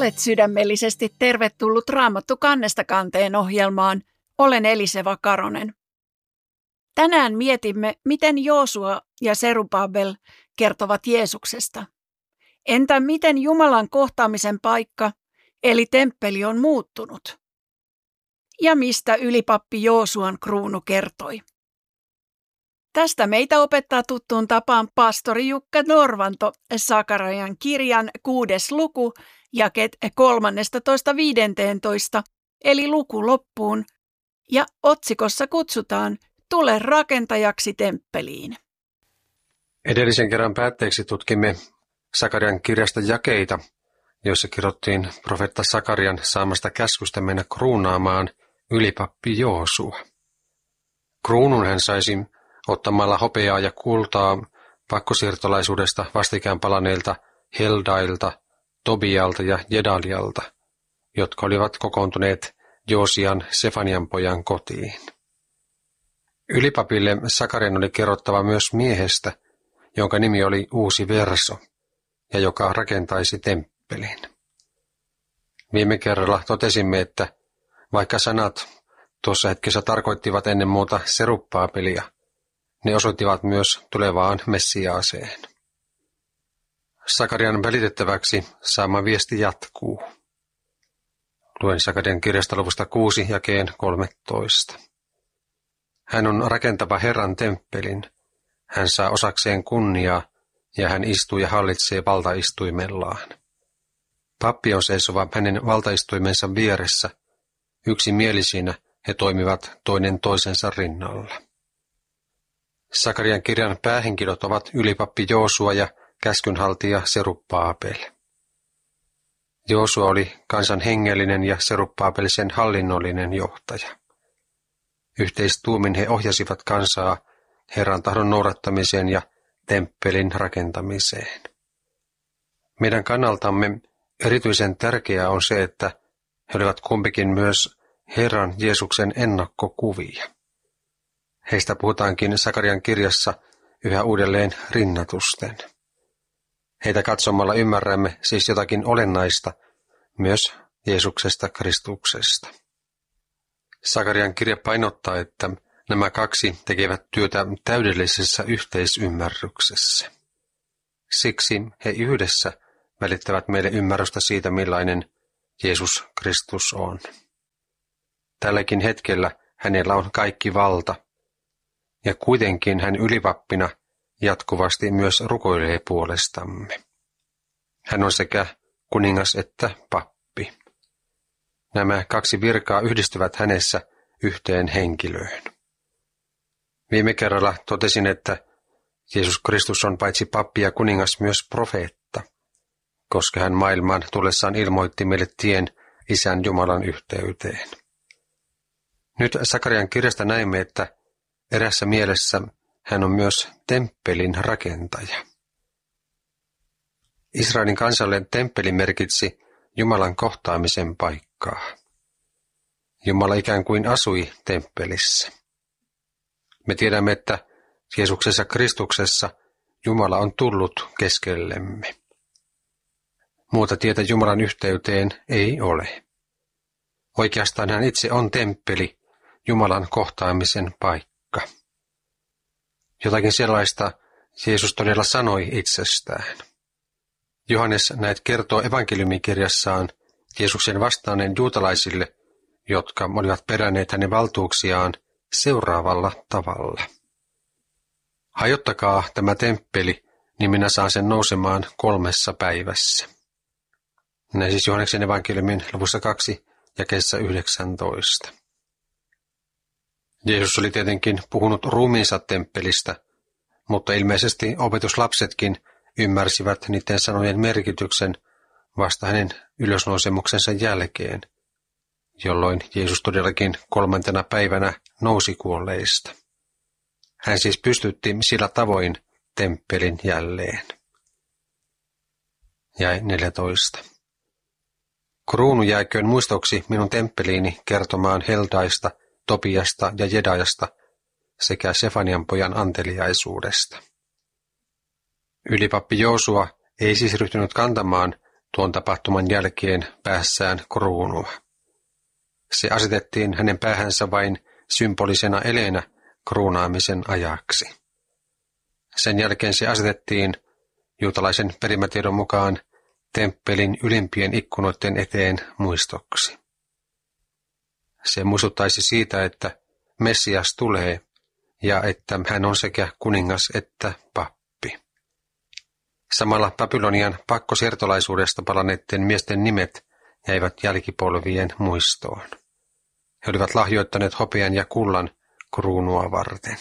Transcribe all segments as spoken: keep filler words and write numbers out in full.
Olet sydämellisesti tervetullut Raamattu kannesta kanteen ohjelmaan. Olen Eliseva Karonen. Tänään mietimme, miten Joosua ja Serubabel kertovat Jeesuksesta. Entä miten Jumalan kohtaamisen paikka, eli temppeli, on muuttunut? Ja mistä ylipappi Joosuan kruunu kertoi? Tästä meitä opettaa tuttuun tapaan pastori Jukka Norvanto, Sakarian kirjan kuudes luku, jakeet kolmannestatoista viidenteentoista, eli luku loppuun, ja otsikossa kutsutaan Tule rakentajaksi temppeliin. Edellisen kerran päätteeksi tutkimme Sakarian kirjasta jakeita, joissa kirjoittiin profeetta Sakarian saamasta käskystä mennä kruunaamaan ylipappi Joosua. Kruunun hän saisi ottamalla hopeaa ja kultaa pakkosiirtolaisuudesta vastikään palaneilta Heldailta, Tobialta ja Jedalialta, jotka olivat kokoontuneet Joosian Sefanian pojan kotiin. Ylipapille Sakarian oli kerrottava myös miehestä, jonka nimi oli Uusi Verso, ja joka rakentaisi temppelin. Viime kerralla totesimme, että vaikka sanat tuossa hetkessä tarkoittivat ennen muuta Serubbabelia, ne osoittivat myös tulevaan Messiaaseen. Sakarian välitettäväksi saama viesti jatkuu. Luen Sakarian kirjasta luvusta kuusi jakeen kolmetoista. Hän on rakentava Herran temppelin. Hän saa osakseen kunniaa ja hän istuu ja hallitsee valtaistuimellaan. Pappi on seisova hänen valtaistuimensa vieressä. Yksimielisinä he toimivat toinen toisensa rinnalla. Sakarian kirjan päähenkilöt ovat ylipappi Joosua ja käskynhaltija Serubbabel. Joosua oli kansan hengellinen ja Serubbabel sen hallinnollinen johtaja. Yhteistuumin he ohjasivat kansaa Herran tahdon noudattamiseen ja temppelin rakentamiseen. Meidän kannaltamme erityisen tärkeää on se, että he olivat kumpikin myös Herran Jeesuksen ennakkokuvia. Heistä puhutaankin Sakarian kirjassa yhä uudelleen rinnatusten. Heitä katsomalla ymmärrämme siis jotakin olennaista myös Jeesuksesta Kristuksesta. Sakarian kirja painottaa, että nämä kaksi tekevät työtä täydellisessä yhteisymmärryksessä. Siksi he yhdessä välittävät meille ymmärrystä siitä, millainen Jeesus Kristus on. Tälläkin hetkellä hänellä on kaikki valta, ja kuitenkin hän ylipappina jatkuvasti myös rukoilee puolestamme. Hän on sekä kuningas että pappi. Nämä kaksi virkaa yhdistyvät hänessä yhteen henkilöön. Viime kerralla totesin, että Jeesus Kristus on paitsi pappi ja kuningas myös profeetta, koska hän maailmaan tullessaan ilmoitti meille tien Isän Jumalan yhteyteen. Nyt Sakarian kirjasta näemme, että erässä mielessä hän on myös temppelin rakentaja. Israelin kansalle temppeli merkitsi Jumalan kohtaamisen paikkaa. Jumala ikään kuin asui temppelissä. Me tiedämme, että Jeesuksessa Kristuksessa Jumala on tullut keskellemme. Muuta tietä Jumalan yhteyteen ei ole. Oikeastaan hän itse on temppeli, Jumalan kohtaamisen paikka. Jotakin sellaista Jeesus todella sanoi itsestään. Johannes näet kertoo evankeliumikirjassaan Jeesuksen vastaaneen juutalaisille, jotka olivat peränneet hänen valtuuksiaan seuraavalla tavalla. Hajottakaa tämä temppeli, niin minä saan sen nousemaan kolmessa päivässä. Näin siis Johanneksen evankeliumin luvussa kaksi jakeessa yhdeksäntoista. Jeesus oli tietenkin puhunut ruumiinsa temppelistä, mutta ilmeisesti opetuslapsetkin ymmärsivät niiden sanojen merkityksen vasta hänen ylösnousemuksensa jälkeen, jolloin Jeesus todellakin kolmantena päivänä nousi kuolleista. Hän siis pystytti sillä tavoin temppelin jälleen. Jäi neljätoista. Kruunu jääköön muistoksi minun temppeliini kertomaan Heldaista, Tobiasta ja Jedajasta sekä Sefanian pojan anteliaisuudesta. Ylipappi Joosua ei siis ryhtynyt kantamaan tuon tapahtuman jälkeen päässään kruunua. Se asetettiin hänen päähänsä vain symbolisena eleenä kruunaamisen ajaksi. Sen jälkeen se asetettiin juutalaisen perimätiedon mukaan temppelin ylimpien ikkunoiden eteen muistoksi. Se muistuttaisi siitä, että Messias tulee ja että hän on sekä kuningas että pappi. Samalla Babylonian pakkosiirtolaisuudesta palanneiden miesten nimet jäivät jälkipolvien muistoon. He olivat lahjoittaneet hopean ja kullan kruunua varten.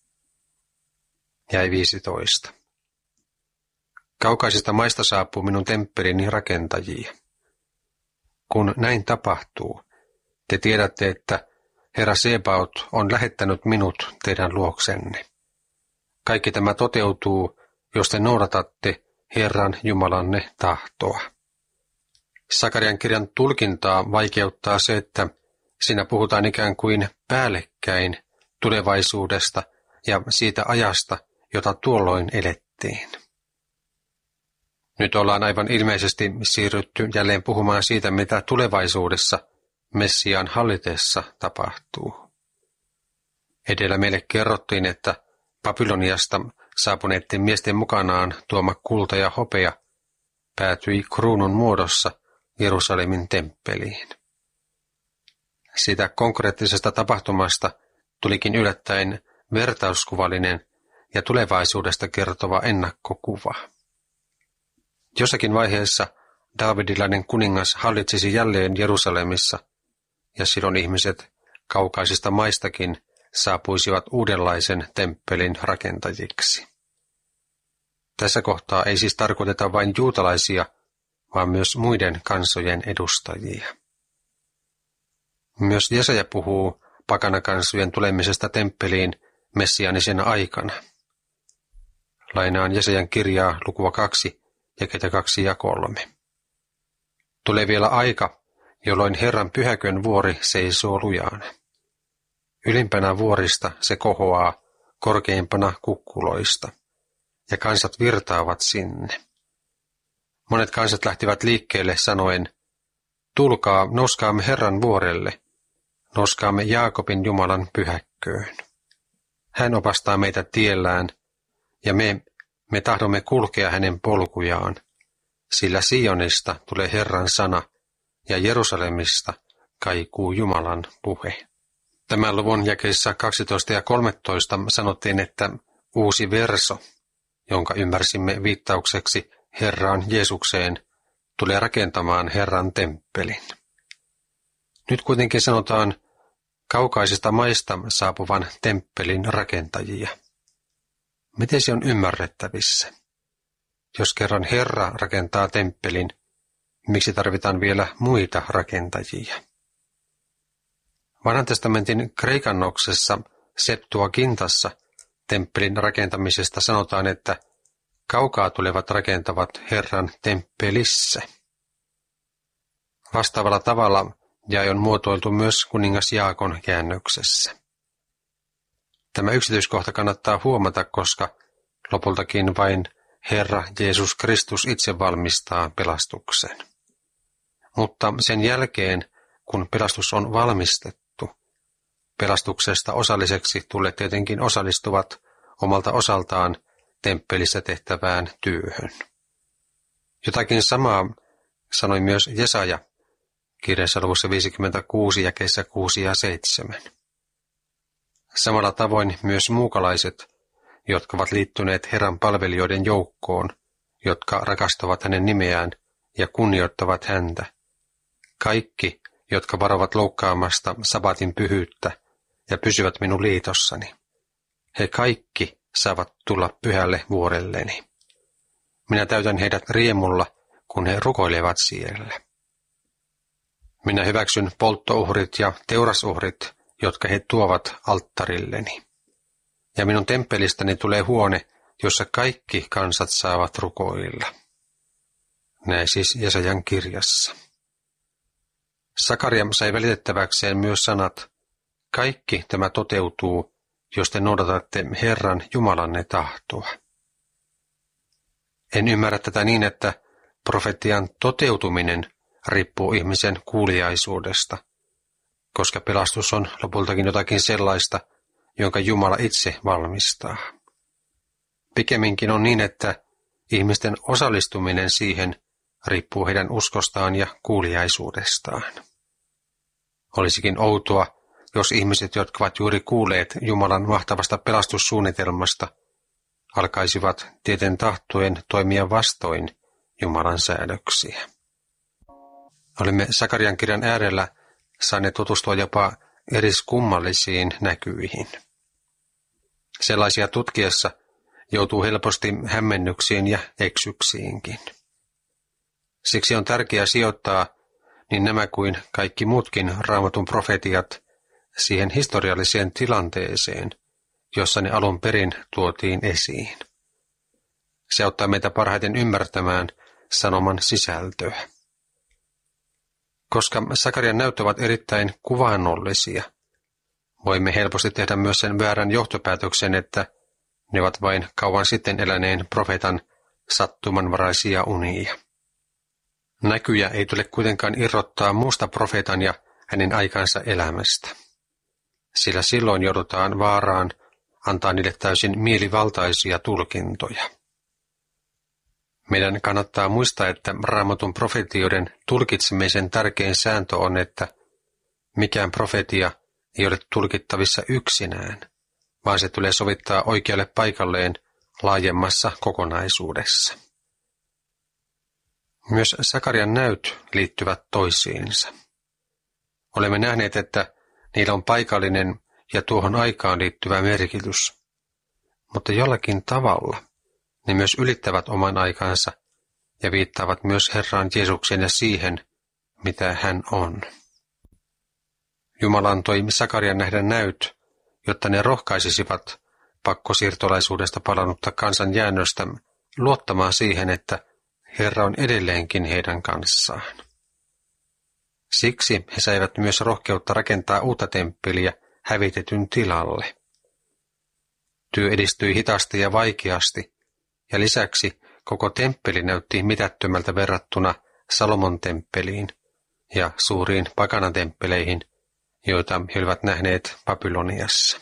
Jäi viisitoista. Kaukaisista maista saapuu minun temppelini rakentajia. Kun näin tapahtuu, te tiedätte, että Herra Sebaot on lähettänyt minut teidän luoksenne. Kaikki tämä toteutuu, jos te noudatatte Herran Jumalanne tahtoa. Sakarian kirjan tulkintaa vaikeuttaa se, että siinä puhutaan ikään kuin päällekkäin tulevaisuudesta ja siitä ajasta, jota tuolloin elettiin. Nyt ollaan aivan ilmeisesti siirrytty jälleen puhumaan siitä, mitä tulevaisuudessa Messiaan hallitessa tapahtuu. Edellä meille kerrottiin, että Babyloniasta saapuneiden miesten mukanaan tuoma kulta ja hopea päätyi kruunun muodossa Jerusalemin temppeliin. Siitä konkreettisesta tapahtumasta tulikin yllättäen vertauskuvallinen ja tulevaisuudesta kertova ennakkokuva. Jossakin vaiheessa Daavidilainen kuningas hallitsisi jälleen Jerusalemissa, ja silloin ihmiset kaukaisista maistakin saapuisivat uudenlaisen temppelin rakentajiksi. Tässä kohtaa ei siis tarkoiteta vain juutalaisia, vaan myös muiden kansojen edustajia. Myös Jesaja puhuu pakanakansojen tulemisesta temppeliin messiaanisena aikana. Lainaan Jesajan kirjaa lukua kaksi, jakeita kaksi ja kolme. Tulee vielä aika, jolloin Herran pyhäkön vuori seisoo lujaana. Ylimpänä vuorista se kohoaa korkeimpana kukkuloista, ja kansat virtaavat sinne. Monet kansat lähtivät liikkeelle sanoen, tulkaa, noskaamme Herran vuorelle, noskaamme Jaakobin Jumalan pyhäkköön. Hän opastaa meitä tiellään, ja me, me tahdomme kulkea hänen polkujaan, sillä Sionista tulee Herran sana, ja Jerusalemista kaikuu Jumalan puhe. Tämän luvun jakeissa kaksitoista ja kolmetoista sanottiin, että uusi verso, jonka ymmärsimme viittaukseksi Herraan Jeesukseen, tulee rakentamaan Herran temppelin. Nyt kuitenkin sanotaan kaukaisista maista saapuvan temppelin rakentajia. Miten se on ymmärrettävissä? Jos kerran Herra rakentaa temppelin, miksi tarvitaan vielä muita rakentajia? Vanhan testamentin kreikannoksessa Septuagintassa temppelin rakentamisesta sanotaan, että kaukaa tulevat rakentavat Herran temppelissä. Vastaavalla tavalla jae on muotoiltu myös kuningas Jaakon käännöksessä. Tämä yksityiskohta kannattaa huomata, koska lopultakin vain Herra Jeesus Kristus itse valmistaa pelastuksen. Mutta sen jälkeen, kun pelastus on valmistettu, pelastuksesta osalliseksi tulleet tietenkin osallistuvat omalta osaltaan temppelissä tehtävään työhön. Jotakin samaa sanoi myös Jesaja kirjassa luvussa viisikymmentäkuusi jakeissa kuusi ja seitsemän. Samalla tavoin myös muukalaiset, jotka ovat liittyneet Herran palvelijoiden joukkoon, jotka rakastavat hänen nimeään ja kunnioittavat häntä. Kaikki, jotka varovat loukkaamasta sabatin pyhyyttä ja pysyvät minun liitossani. He kaikki saavat tulla pyhälle vuorelleni. Minä täytän heidät riemulla, kun he rukoilevat siellä. Minä hyväksyn polttouhrit ja teurasuhrit, jotka he tuovat alttarilleni. Ja minun temppelistäni tulee huone, jossa kaikki kansat saavat rukoilla. Näin siis Jesajan kirjassa. Sakaria sai välitettäväkseen myös sanat, kaikki tämä toteutuu, jos te noudatatte Herran Jumalanne tahtoa. En ymmärrä tätä niin, että profetian toteutuminen riippuu ihmisen kuuliaisuudesta, koska pelastus on lopultakin jotakin sellaista, jonka Jumala itse valmistaa. Pikemminkin on niin, että ihmisten osallistuminen siihen riippuu heidän uskostaan ja kuuliaisuudestaan. Olisikin outoa, jos ihmiset, jotka ovat juuri kuulleet Jumalan mahtavasta pelastussuunnitelmasta, alkaisivat tieten tahtoen toimia vastoin Jumalan säädöksiä. Olemme Sakarian kirjan äärellä saaneet tutustua jopa eriskummallisiin näkyihin. Sellaisia tutkiessa joutuu helposti hämmennyksiin ja eksyksiinkin. Siksi on tärkeää sijoittaa niin nämä kuin kaikki muutkin Raamatun profetiat siihen historialliseen tilanteeseen, jossa ne alun perin tuotiin esiin. Se auttaa meitä parhaiten ymmärtämään sanoman sisältöä. Koska Sakarian näytöt ovat erittäin kuvaannollisia, voimme helposti tehdä myös sen väärän johtopäätöksen, että ne ovat vain kauan sitten eläneen profeetan sattumanvaraisia unia. Näkyjä ei tule kuitenkaan irrottaa muusta profeetan ja hänen aikansa elämästä, sillä silloin joudutaan vaaraan antaa niille täysin mielivaltaisia tulkintoja. Meidän kannattaa muistaa, että Raamatun profetioiden tulkitsemisen tärkein sääntö on, että mikään profetia ei ole tulkittavissa yksinään, vaan se tulee sovittaa oikealle paikalleen laajemmassa kokonaisuudessa. Myös Sakarian näyt liittyvät toisiinsa. Olemme nähneet, että niillä on paikallinen ja tuohon aikaan liittyvä merkitys, mutta jollakin tavalla ne myös ylittävät oman aikansa ja viittaavat myös Herran Jeesuksen ja siihen, mitä hän on. Jumala antoi Sakarian nähdä näyt, jotta ne rohkaisisivat pakkosiirtolaisuudesta palannutta kansan jäännöstä luottamaan siihen, että Herra on edelleenkin heidän kanssaan. Siksi he saivat myös rohkeutta rakentaa uutta temppeliä hävitetyn tilalle. Työ edistyi hitaasti ja vaikeasti, ja lisäksi koko temppeli näytti mitättömältä verrattuna Salomon temppeliin ja suuriin pakanatemppeleihin, joita he olivat nähneet Babyloniassa.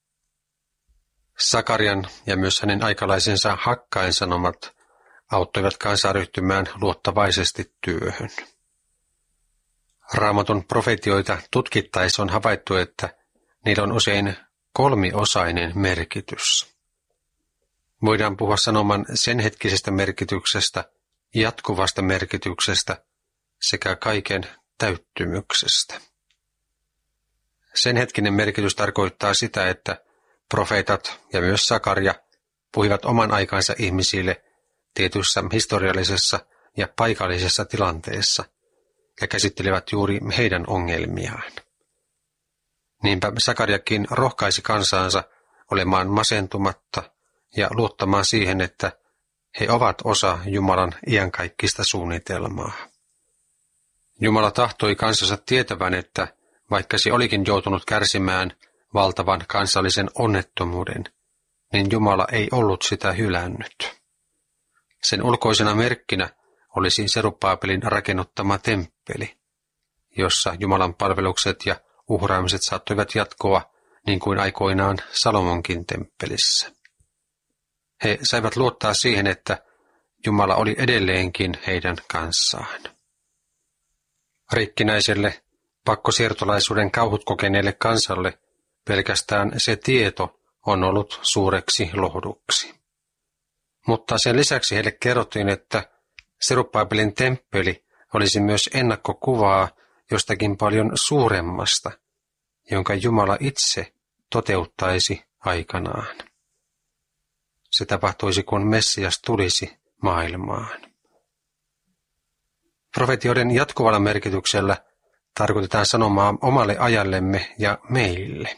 Sakarian ja myös hänen aikalaisensa Hakkain sanomat auttoivat kansaa ryhtymään luottavaisesti työhön. Raamatun profetioita tutkittaessa on havaittu, että niillä on usein kolmiosainen merkitys. Voidaan puhua sanoman sen hetkisestä merkityksestä, jatkuvasta merkityksestä sekä kaiken täyttymyksestä. Sen hetkinen merkitys tarkoittaa sitä, että profeetat ja myös Sakaria puhuivat oman aikansa ihmisille tietyssä historiallisessa ja paikallisessa tilanteessa ja käsittelevät juuri heidän ongelmiaan. Niinpä Sakariakin rohkaisi kansaansa olemaan masentumatta ja luottamaan siihen, että he ovat osa Jumalan iankaikkista suunnitelmaa. Jumala tahtoi kansansa tietävän, että vaikka se olikin joutunut kärsimään valtavan kansallisen onnettomuuden, niin Jumala ei ollut sitä hylännyt. Sen ulkoisena merkkinä olisi Serubbabelin rakennuttama temppeli, jossa Jumalan palvelukset ja uhraamiset saattoivat jatkoa niin kuin aikoinaan Salomonkin temppelissä. He saivat luottaa siihen, että Jumala oli edelleenkin heidän kanssaan. Rikkinäiselle, pakkosiirtolaisuuden kauhut kokeneelle kansalle pelkästään se tieto on ollut suureksi lohduksi. Mutta sen lisäksi heille kerrottiin, että Serubbabelin temppeli olisi myös ennakkokuvaa jostakin paljon suuremmasta, jonka Jumala itse toteuttaisi aikanaan. Se tapahtuisi, kun Messias tulisi maailmaan. Profetioiden jatkuvalla merkityksellä tarkoitetaan sanomaa omalle ajallemme ja meille.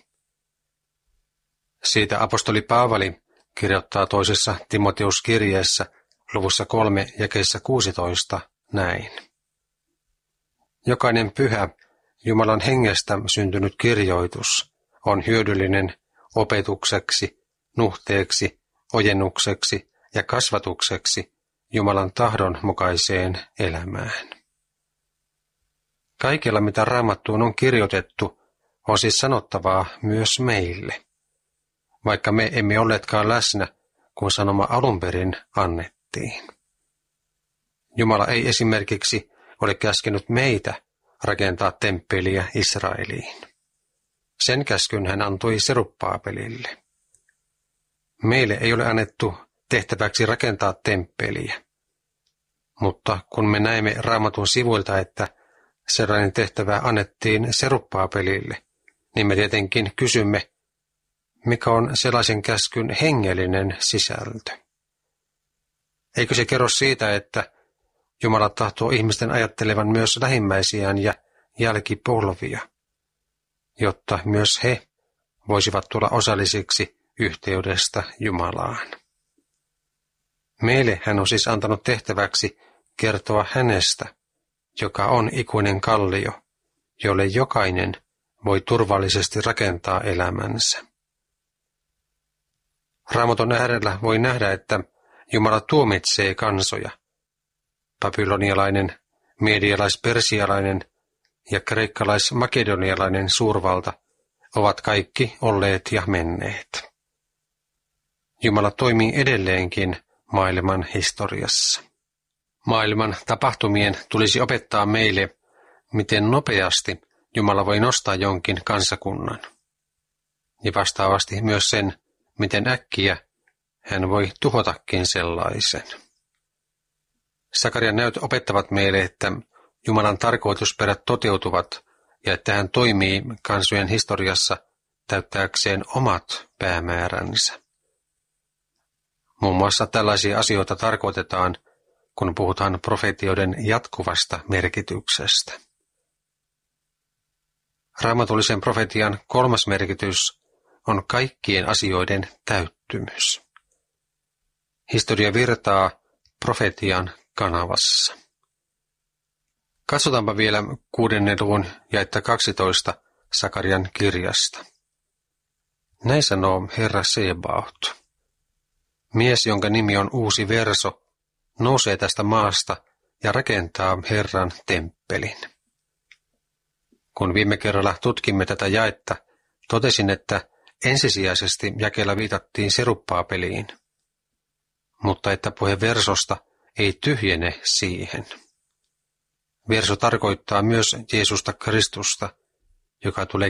Siitä apostoli Paavali kirjoittaa toisessa Timoteus-kirjeessä luvussa kolme jakeessa kuusitoista näin. Jokainen pyhä, Jumalan hengestä syntynyt kirjoitus on hyödyllinen opetukseksi, nuhteeksi, ojennukseksi ja kasvatukseksi Jumalan tahdon mukaiseen elämään. Kaikella, mitä Raamattuun on kirjoitettu, on siis sanottavaa myös meille, vaikka me emme olleetkaan läsnä, kun sanoma alun perin annettiin. Jumala ei esimerkiksi ole käskenyt meitä rakentaa temppeliä Israeliin. Sen käskyn hän antoi Serubbaabelille. Meille ei ole annettu tehtäväksi rakentaa temppeliä, mutta kun me näemme Raamatun sivuilta, että sellainen tehtävä annettiin Serubbaabelille, niin me tietenkin kysymme, mikä on sellaisen käskyn hengellinen sisältö. Eikö se kerro siitä, että Jumala tahtoo ihmisten ajattelevan myös lähimmäisiään ja jälkipolvia, jotta myös he voisivat tulla osallisiksi yhteydestä Jumalaan. Meille hän on siis antanut tehtäväksi kertoa hänestä, joka on ikuinen kallio, jolle jokainen voi turvallisesti rakentaa elämänsä. Raamatun äärellä voi nähdä, että Jumala tuomitsee kansoja. Babylonialainen, medialais-persialainen ja kreikkalais-makedonialainen suurvalta ovat kaikki olleet ja menneet. Jumala toimii edelleenkin maailman historiassa. Maailman tapahtumien tulisi opettaa meille, miten nopeasti Jumala voi nostaa jonkin kansakunnan. Ja vastaavasti myös sen, miten äkkiä hän voi tuhotakin sellaisen. Sakarian näyt opettavat meille, että Jumalan tarkoitusperät toteutuvat ja että hän toimii kansojen historiassa täyttääkseen omat päämääränsä. Muun muassa tällaisia asioita tarkoitetaan, kun puhutaan profetioiden jatkuvasta merkityksestä. Raamatullisen profetian kolmas merkitys on kaikkien asioiden täyttymys. Historia virtaa profetian kanavassa. Katsotaanpa vielä kuudennen luvun jaetta kaksitoista Sakarian kirjasta. Näin sanoo Herra Sebaot. Mies, jonka nimi on Uusi Verso, nousee tästä maasta ja rakentaa Herran temppelin. Kun viime kerralla tutkimme tätä jaetta, totesin, että ensisijaisesti jakeella viitattiin Serubbaabeliin, mutta että puhe versosta ei tyhjene siihen. Verso tarkoittaa myös Jeesusta Kristusta, joka tulee